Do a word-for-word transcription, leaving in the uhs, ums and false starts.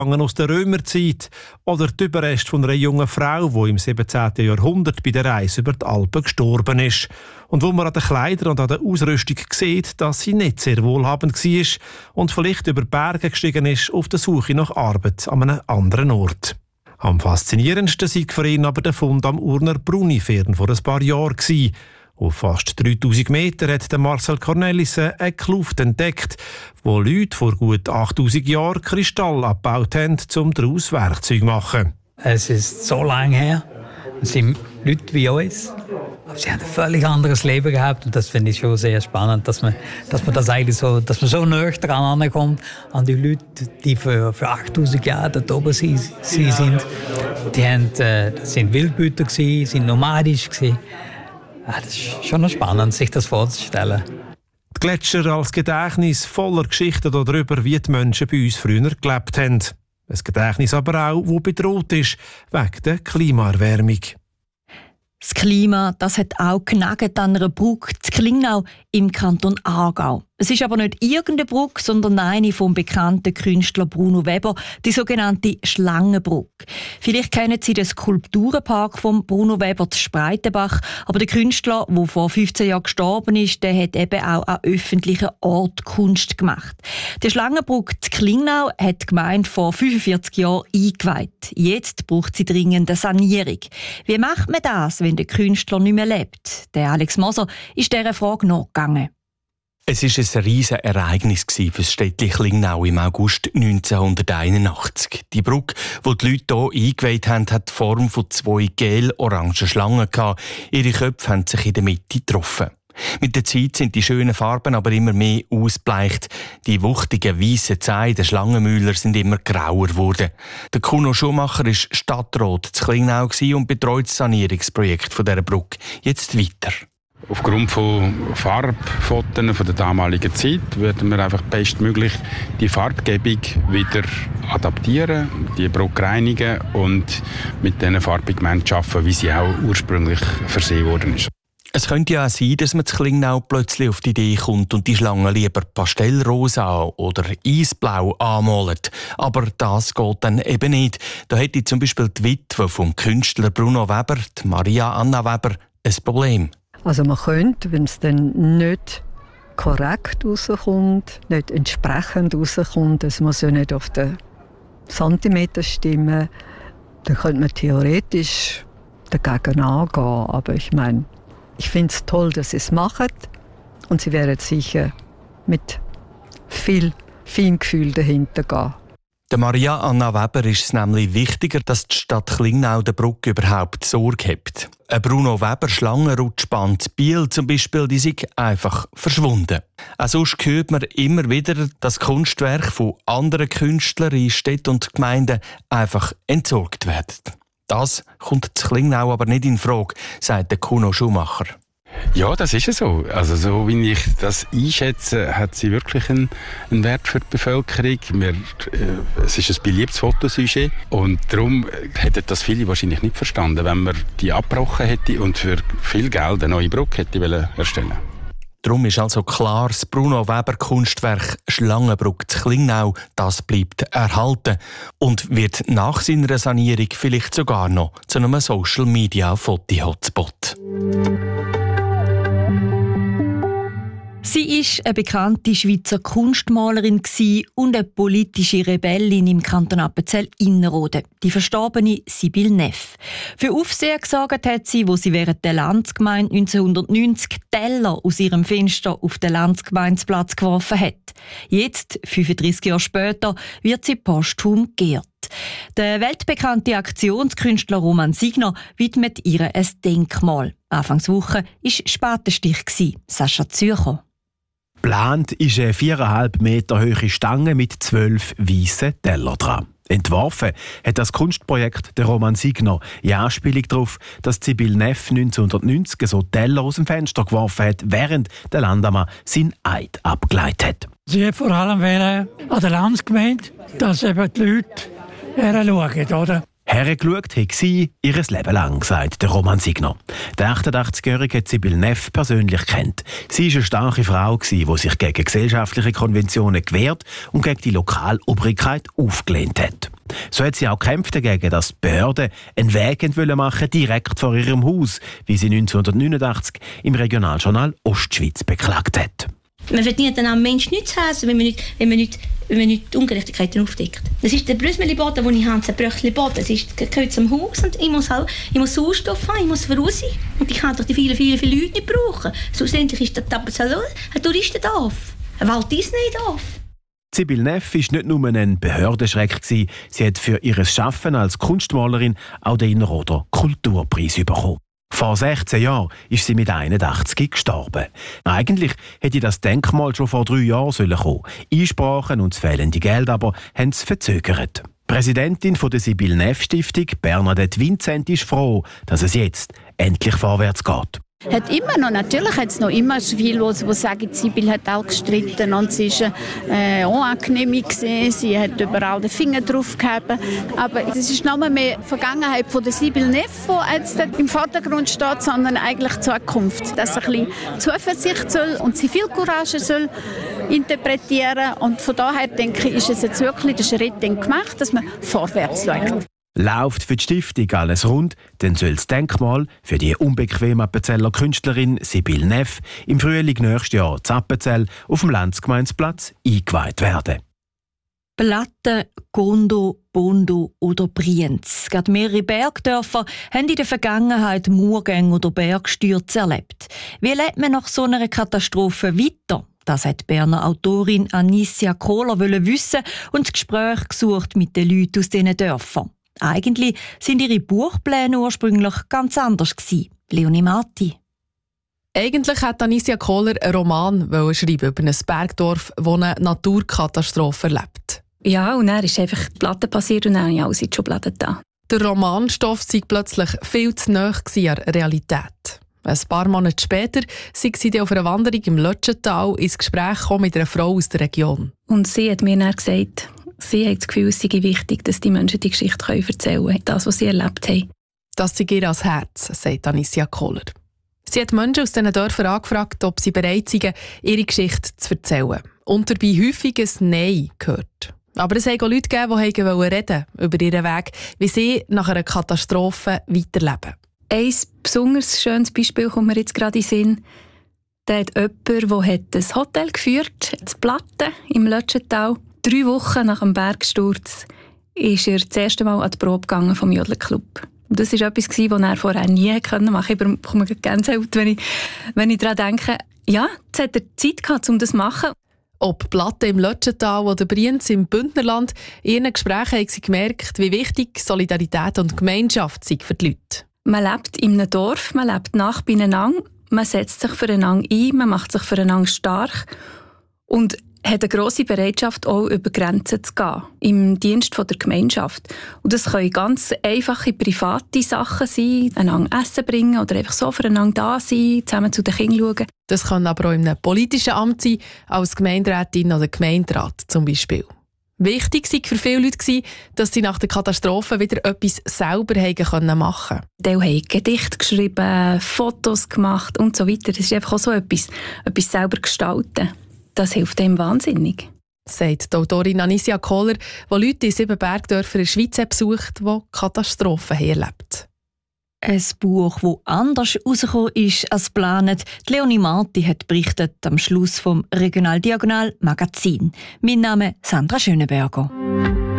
aus der Römerzeit oder die Überreste von einer jungen Frau, die im siebzehnten. Jahrhundert bei der Reise über die Alpen gestorben ist. Und wo man an den Kleidern und an der Ausrüstung sieht, dass sie nicht sehr wohlhabend war und vielleicht über Berge gestiegen ist auf der Suche nach Arbeit an einem anderen Ort. Am faszinierendsten sei für ihn aber der Fund am Urner Brunifern vor ein paar Jahren gewesen. Auf fast dreitausend Meter hat Marcel Cornelissen eine Kluft entdeckt, wo Leute vor gut achttausend Jahren Kristall abgebaut haben, um daraus Werkzeuge zu machen. Es ist so lange her. Es sind Leute wie uns. Aber sie haben ein völlig anderes Leben gehabt. Und das finde ich schon sehr spannend, dass man, dass man das eigentlich so, dass man so nah dran ankommt an die Leute, die für, für achttausend Jahre dort oben sie, sie sind. Die haben, äh, das sind Wildbüter gewesen, sind nomadisch gewesen. Ah, das ist schon noch spannend, sich das vorzustellen. Die Gletscher als Gedächtnis voller Geschichten darüber, wie die Menschen bei uns früher gelebt haben. Ein Gedächtnis aber auch, das bedroht ist, wegen der Klimaerwärmung. Das Klima, das hat auch genagt an einer Brücke zu Klingnau im Kanton Aargau. Es ist aber nicht irgendeine Brücke, sondern eine vom bekannten Künstler Bruno Weber, die sogenannte Schlangenbrücke. Vielleicht kennen Sie den Skulpturenpark von Bruno Weber zu Spreitenbach, aber der Künstler, der vor fünfzehn Jahren gestorben ist, der hat eben auch an öffentlichen Orten Kunst gemacht. Die Schlangenbrücke zu Klingnau hat die Gemeinde vor fünfundvierzig Jahren eingeweiht. Jetzt braucht sie dringend eine Sanierung. Wie macht man das, wenn der Künstler nicht mehr lebt? Der Alex Moser ist dieser Frage nachgegangen. Es war ein riesiges Ereignis für das Städtchen Klingnau im August neunzehnhunderteinundachtzig. Die Brücke, die die Leute hier eingeweiht haben, hat die Form von zwei gel-orangen Schlangen gehabt. Ihre Köpfe haben sich in der Mitte getroffen. Mit der Zeit sind die schönen Farben aber immer mehr ausgebleicht. Die wuchtigen weißen Zähne der Schlangenmüller sind immer grauer geworden. Der Kuno Schumacher war Stadtrat zu Klingnau und betreut das Sanierungsprojekt dieser Brücke jetzt weiter. Aufgrund von Farbfotos von der damaligen Zeit würden wir einfach bestmöglich die Farbgebung wieder adaptieren, die Brücke reinigen und mit diesen Farbpigmenten arbeiten, wie sie auch ursprünglich versehen worden ist. Es könnte ja auch sein, dass man zu Klingnau plötzlich auf die Idee kommt und die Schlange lieber pastellrosa oder eisblau anmalt. Aber das geht dann eben nicht. Da hätte zum Beispiel die Witwe vom Künstler Bruno Weber, die Maria Anna Weber, ein Problem. Also man könnte, wenn es dann nicht korrekt rauskommt, nicht entsprechend rauskommt, es muss ja nicht auf den Zentimeter stimmen, dann könnte man theoretisch dagegen angehen. Aber ich meine, ich finde es toll, dass sie es machen und sie werden sicher mit viel Feingefühl dahinter gehen. Der Maria Anna Weber ist es nämlich wichtiger, dass die Stadt Klingnau der Brücke überhaupt Sorge hat. Ein Bruno Weber Schlangenrutschband Biel zum Beispiel, die sind einfach verschwunden. Auch sonst hört man immer wieder, dass Kunstwerke von anderen Künstlern in Städten und Gemeinden einfach entsorgt werden. Das kommt zu Klingnau aber nicht in Frage, sagt der Kuno Schumacher. Ja, das ist ja so. Also so wie ich das einschätze, hat sie wirklich einen, einen Wert für die Bevölkerung. Wir, äh, es ist ein beliebtes Fotosujet und darum hätten das viele wahrscheinlich nicht verstanden, wenn man die abgebrochen hätte und für viel Geld eine neue Brücke hätte erstellen. Darum ist also klar, das Bruno Weber Kunstwerk Schlangenbrücke zu Klingnau, das bleibt erhalten und wird nach seiner Sanierung vielleicht sogar noch zu einem Social-Media-Foto-Hotspot. Sie war eine bekannte Schweizer Kunstmalerin und eine politische Rebellin im Kanton Appenzell-Innerrhoden, die verstorbene Sibylle Neff. Für Aufsehen gesorgt hat sie, wo sie während der Landsgemeinde neunzehnhundertneunzig Teller aus ihrem Fenster auf den Landsgemeindeplatz geworfen hat. Jetzt, fünfunddreissig Jahre später, wird sie posthum geehrt. Der weltbekannte Aktionskünstler Roman Signer widmet ihr ein Denkmal. Anfangswoche war Spatenstich, Sascha Zürcher. Geplant ist eine viereinhalb Meter hohe Stange mit zwölf weißen Tellern dran. Entworfen hat das Kunstprojekt der Roman Signer in Anspielung darauf, dass Sibylle Neff neunzehnhundertneunzig so Teller aus dem Fenster geworfen hat, während der Landammann seinen Eid abgeleitet hat. Sie hat vor allem an der Landsgemeinde, dass eben die Leute herschauen, oder? Hergeschaut hat sie ihr Leben lang, sagt der Roman Signer. Der achtundachtzigjährige hat Sibylle Neff persönlich kennt. Sie war eine starke Frau, die sich gegen gesellschaftliche Konventionen gewehrt und gegen die Lokalobrigkeit aufgelehnt hat. So hat sie auch gekämpft dagegen, dass die Behörden einen Weg machen direkt vor ihrem Haus, wie sie neunzehnhundertneunundachtzig im Regionaljournal Ostschweiz beklagt hat. Man verdient dann am Menschen nichts zu haben, wenn man nicht, wenn man nicht, wenn man nicht Ungerechtigkeiten aufdeckt. Das ist der Brüssmeli-Boden, den ich habe, der Bröchli-Boden. Das ist, gehört zum Haus und ich muss, halt, ich muss Sauerstoff haben, ich muss raus. Und ich kann doch die vielen, vielen, vielen Leute nicht brauchen. Schlussendlich ist der Tabasalon ein Touristendorf, ein Walt Disney-Dorf. Sibylle Neff war nicht nur ein Behördenschreck, sie hat für ihr Arbeiten als Kunstmalerin auch den Innerrhoder Kulturpreis bekommen. Vor sechzehn Jahren ist sie mit einundachtzig gestorben. Eigentlich hätte das Denkmal schon vor drei Jahren kommen sollen. Einsprachen und das fehlende Geld aber haben es verzögert. Die Präsidentin der Sibylle Neff Stiftung, Bernadette Vincent, ist froh, dass es jetzt endlich vorwärts geht. Hat immer noch, natürlich hat es noch immer viel, wo, wo sagen, Sibylle hat auch gestritten und sie war äh, unangenehm gewesen, sie hat überall den Finger drauf gehabt. Aber es ist noch mehr die Vergangenheit von der Sibylle Neff, die jetzt im Vordergrund steht, sondern eigentlich die Zukunft. Dass sie ein bisschen Zuversicht soll und Zivilcourage soll interpretieren. Und von daher denke ich, ist es jetzt wirklich der Schritt gemacht, dass man vorwärts schaut. Läuft für die Stiftung alles rund, dann soll das Denkmal für die unbequeme Appenzeller Künstlerin Sibylle Neff im Frühling nächstes Jahr in Appenzell auf dem Landsgemeinsplatz eingeweiht werden. Platten, Gondo, Bondo oder Brienz. Gerade mehrere Bergdörfer haben in der Vergangenheit Murgänge oder Bergstürze erlebt. Wie lebt man nach so einer Katastrophe weiter? Das hat die Berner Autorin Anicia Kohler wissen und das Gespräch gesucht mit den Leuten aus diesen Dörfern. Eigentlich sind ihre Buchpläne ursprünglich ganz anders gewesen. Leonie Matti. Eigentlich hat Anicia Kohler einen Roman schreiben über ein Bergdorf, das eine Naturkatastrophe erlebt. Ja, und dann ist einfach die Platte passiert und dann habe ich alles in die Schublade da. Der Romanstoff sei plötzlich viel zu nahe an der Realität. Ein paar Monate später sei sie auf einer Wanderung im Lötschental ins Gespräch gekommen mit einer Frau aus der Region. Und sie hat mir dann gesagt, sie hat das Gefühl, es sei wichtig, dass die Menschen die Geschichte erzählen können, das, was sie erlebt haben. Das sei ihr ans Herz, sagt Anicia Kohler. Sie hat Menschen aus diesen Dörfern angefragt, ob sie bereit seien, ihre Geschichte zu erzählen. Und dabei häufig ein Nein gehört. Aber es haben auch Leute gegeben, die reden über ihren Weg, wie sie nach einer Katastrophe weiterleben. Ein besonders schönes Beispiel kommt mir jetzt gerade in den Sinn. Da hat jemand, der ein Hotel geführt hat, das Platten im Lötschental. Drei Wochen nach dem Bergsturz ist er das erste Mal an die Probe gegangen vom Jodelclub. Das war etwas, was er vorher nie machen konnte. Ich bekomme Gänsehaut, wenn ich, wenn ich daran denke. Ja, jetzt hat er Zeit gehabt, um das zu machen. Ob Platten im Lötschental oder Brienz im Bündnerland, in ihren Gesprächen haben sie gemerkt, wie wichtig Solidarität und Gemeinschaft sind für die Leute. Man lebt in einem Dorf, man lebt nach beieinander, man setzt sich füreinander ein, man macht sich füreinander stark und hat eine grosse Bereitschaft, auch über Grenzen zu gehen, im Dienst der Gemeinschaft. Und das können ganz einfache private Sachen sein, einander Essen bringen oder einfach so füreinander da sein, zusammen zu den Kindern schauen. Das kann aber auch in einem politischen Amt sein, als Gemeinderätin oder Gemeinderat zum Beispiel. Wichtig war für viele Leute, dass sie nach der Katastrophe wieder etwas selber machen konnten. Die haben Gedichte geschrieben, Fotos gemacht und so weiter. Das ist einfach auch so etwas, etwas selber gestalten. Das hilft dem wahnsinnig. Sagt die Autorin Anicia Kohler, die Leute in sieben Bergdörfern in der Schweiz besucht, die Katastrophen erlebt. Ein Buch, das anders rausgekommen ist als geplant. Leonie Marti hat berichtet am Schluss vom Regional Diagonal Magazin. Mein Name ist Sandra Schönenberger.